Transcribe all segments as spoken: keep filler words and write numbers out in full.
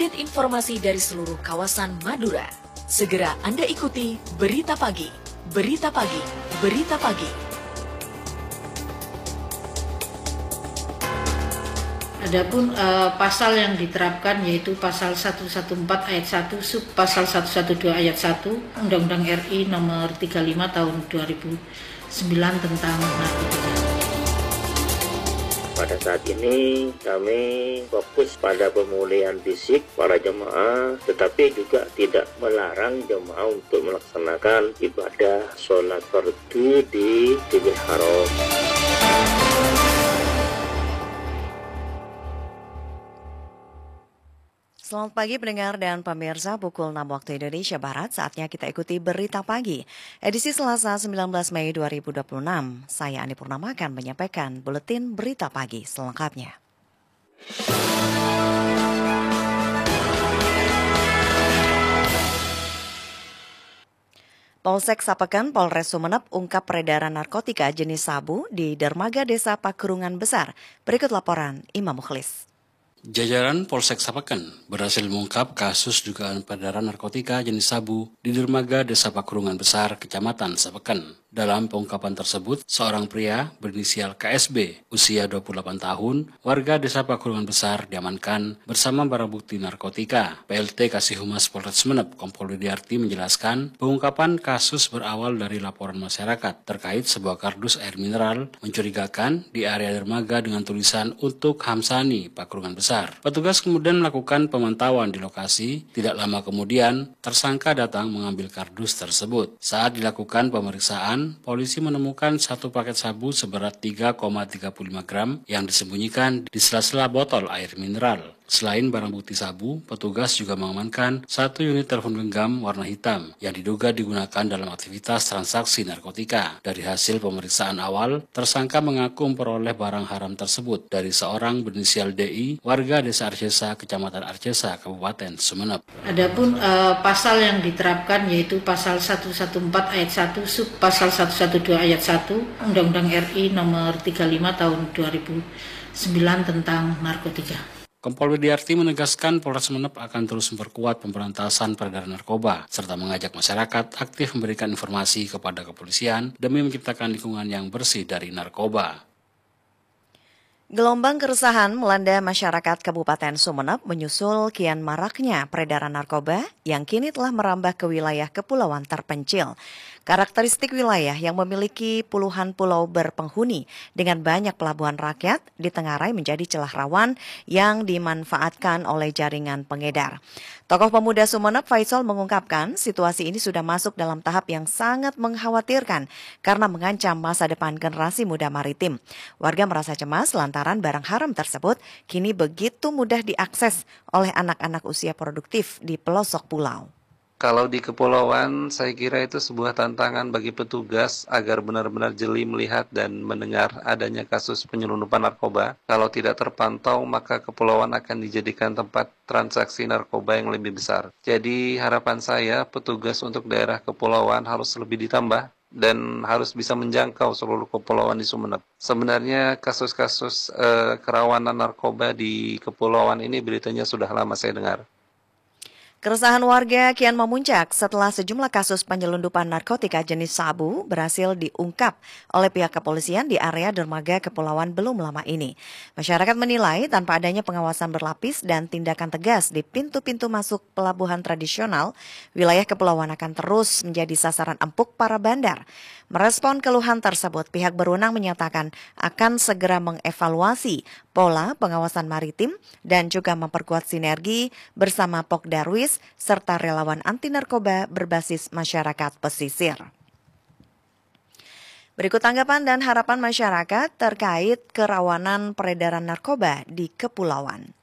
update informasi dari seluruh kawasan Madura. Segera Anda ikuti Berita Pagi, Berita Pagi, Berita Pagi. Adapun uh, pasal yang diterapkan yaitu pasal seratus empat belas ayat satu sub pasal seratus dua belas ayat satu Undang-Undang R I nomor tiga puluh lima tahun dua ribu sembilan tentang narkotika. Pada saat ini kami fokus pada pemulihan fisik para jemaah, tetapi juga tidak melarang jemaah untuk melaksanakan ibadah sholat fardu di Masjidil Haram. Selamat pagi pendengar dan pemirsa, pukul enam waktu Indonesia Barat, saatnya kita ikuti Berita Pagi, edisi Selasa sembilan belas Mei dua ribu dua puluh enam. Saya Ani Purnama akan menyampaikan Buletin Berita Pagi selengkapnya. Polsek Sapekan, Polres Sumeneb ungkap peredaran narkotika jenis sabu di dermaga Desa Pakurungan Besar. Berikut laporan Imam Mukhlis. Jajaran Polsek Sapekan berhasil mengungkap kasus dugaan peredaran narkotika jenis sabu di dermaga Desa Pakurungan Besar, Kecamatan Sapekan. Dalam pengungkapan tersebut, seorang pria berinisial K S B, usia dua puluh delapan tahun, warga Desa Pakurungan Besar diamankan bersama barang bukti narkotika. P L T Kasih Humas Polres Sumeneb, Kompol Widiarti menjelaskan, pengungkapan kasus berawal dari laporan masyarakat terkait sebuah kardus air mineral mencurigakan di area dermaga dengan tulisan untuk Hamsani, Pakurungan Besar. Petugas kemudian melakukan pemantauan di lokasi. Tidak lama kemudian, tersangka datang mengambil kardus tersebut. Saat dilakukan pemeriksaan, polisi menemukan satu paket sabu seberat tiga koma tiga puluh lima gram yang disembunyikan di sela-sela botol air mineral. Selain barang bukti sabu, petugas juga mengamankan satu unit telepon genggam warna hitam yang diduga digunakan dalam aktivitas transaksi narkotika. Dari hasil pemeriksaan awal, tersangka mengaku memperoleh barang haram tersebut dari seorang berinisial D I, warga Desa Arjesa, Kecamatan Arjesa, Kabupaten Sumeneb. Adapun uh, pasal yang diterapkan yaitu pasal seratus empat belas ayat satu sub pasal seratus dua belas ayat satu Undang-Undang R I nomor tiga puluh lima tahun dua ribu sembilan tentang narkotika. Kompol Widiarti menegaskan Polres Sumeneb akan terus memperkuat pemberantasan peredaran narkoba, serta mengajak masyarakat aktif memberikan informasi kepada kepolisian demi menciptakan lingkungan yang bersih dari narkoba. Gelombang keresahan melanda masyarakat Kabupaten Sumeneb menyusul kian maraknya peredaran narkoba yang kini telah merambah ke wilayah kepulauan terpencil. Karakteristik wilayah yang memiliki puluhan pulau berpenghuni dengan banyak pelabuhan rakyat ditengarai menjadi celah rawan yang dimanfaatkan oleh jaringan pengedar. Tokoh pemuda Sumeneb Faisal mengungkapkan situasi ini sudah masuk dalam tahap yang sangat mengkhawatirkan karena mengancam masa depan generasi muda maritim. Warga merasa cemas lantaran barang haram tersebut kini begitu mudah diakses oleh anak-anak usia produktif di pelosok pulau. Kalau di kepulauan, saya kira itu sebuah tantangan bagi petugas agar benar-benar jeli melihat dan mendengar adanya kasus penyelundupan narkoba. Kalau tidak terpantau, maka kepulauan akan dijadikan tempat transaksi narkoba yang lebih besar. Jadi harapan saya, petugas untuk daerah kepulauan harus lebih ditambah dan harus bisa menjangkau seluruh kepulauan di Sumeneb. Sebenarnya kasus-kasus eh, kerawanan narkoba di kepulauan ini beritanya sudah lama saya dengar. Keresahan warga kian memuncak setelah sejumlah kasus penyelundupan narkotika jenis sabu berhasil diungkap oleh pihak kepolisian di area dermaga kepulauan belum lama ini. Masyarakat menilai tanpa adanya pengawasan berlapis dan tindakan tegas di pintu-pintu masuk pelabuhan tradisional, wilayah kepulauan akan terus menjadi sasaran empuk para bandar. Merespon keluhan tersebut, pihak berwenang menyatakan akan segera mengevaluasi pola pengawasan maritim dan juga memperkuat sinergi bersama Pokdarwis serta relawan anti narkoba berbasis masyarakat pesisir. Berikut tanggapan dan harapan masyarakat terkait kerawanan peredaran narkoba di kepulauan.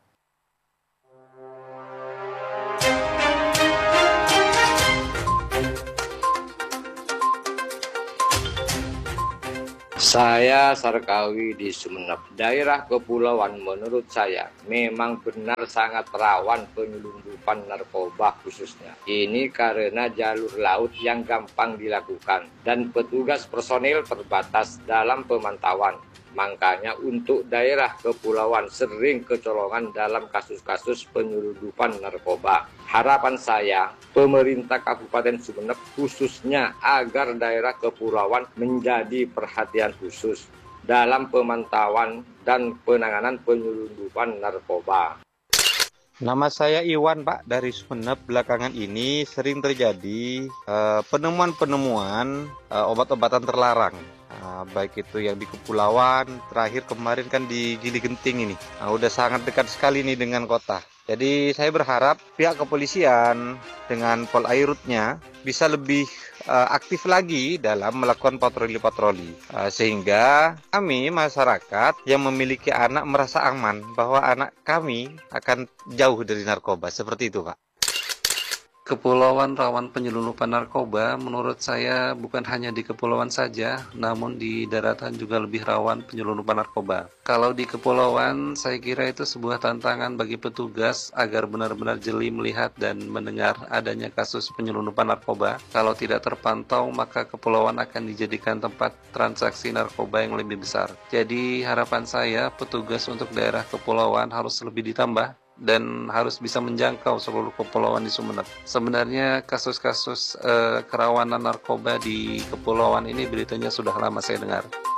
Saya Sarkawi di Sumeneb. Daerah kepulauan menurut saya memang benar sangat rawan penyelundupan narkoba khususnya. Ini karena jalur laut yang gampang dilakukan dan petugas personil terbatas dalam pemantauan. Makanya untuk daerah kepulauan sering kecolongan dalam kasus-kasus penyelundupan narkoba. Harapan saya, pemerintah Kabupaten Sumeneb khususnya agar daerah kepulauan menjadi perhatian khusus dalam pemantauan dan penanganan penyelundupan narkoba. Nama saya Iwan, Pak, dari Sumeneb. Belakangan ini sering terjadi uh, penemuan-penemuan uh, obat-obatan terlarang. Nah, baik itu yang di kepulauan, terakhir kemarin kan di Gili Genting ini. Nah, udah sangat dekat sekali nih dengan kota. Jadi saya berharap pihak kepolisian dengan Polairutnya bisa lebih uh, aktif lagi dalam melakukan patroli-patroli. Uh, sehingga kami masyarakat yang memiliki anak merasa aman bahwa anak kami akan jauh dari narkoba. Seperti itu, Pak. Kepulauan rawan penyelundupan narkoba menurut saya bukan hanya di kepulauan saja, namun di daratan juga lebih rawan penyelundupan narkoba. Kalau di kepulauan, saya kira itu sebuah tantangan bagi petugas agar benar-benar jeli melihat dan mendengar adanya kasus penyelundupan narkoba. Kalau tidak terpantau, maka kepulauan akan dijadikan tempat transaksi narkoba yang lebih besar. Jadi harapan saya petugas untuk daerah kepulauan harus lebih ditambah dan harus bisa menjangkau seluruh kepulauan di Sumeneb. Sebenarnya kasus-kasus eh, kerawanan narkoba di kepulauan ini beritanya sudah lama saya dengar.